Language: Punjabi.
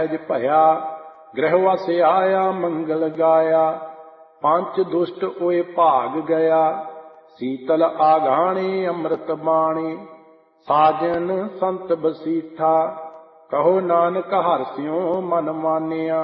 ਭਇਆ ਗ੍ਰਹਿ ਵਸ ਆਇਆ ਮੰਗਲ ਗਾਇਆ। ਪੰਚ ਦੁਸ਼ਟ ਓਏ ਭਾਗ ਗਿਆ ਸੀਤਲ ਆਘਾਣੀ ਅੰਮ੍ਰਿਤ ਬਾਣੀ। ਸਾਜਨ ਸੰਤ ਬਸੀਠਾ ਕਹੋ ਨਾਨਕ ਹਰਿ ਸਿਉ ਮਨ ਮਾਨਿਆ।